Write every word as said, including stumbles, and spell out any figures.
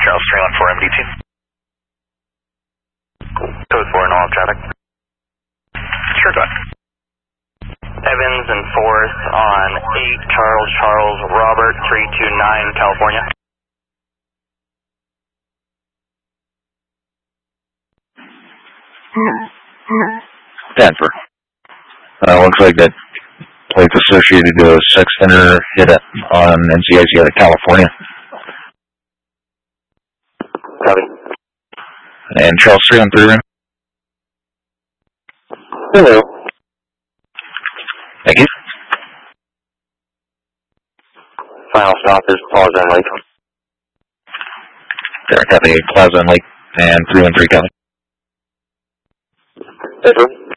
Charles three one four M D two. Code four, no traffic. Sure, go ahead. Evans and fourth on eight Charles Charles Robert three two nine California. Denver. Uh, looks like that plate's associated to a Sexton hit it on N C I C out of California. Copy. And Charles three one three room. Hello. Thank you. Final stop is Plaza and Lake. There, copy Plaza and Lake and three one three copy. Yes, sir.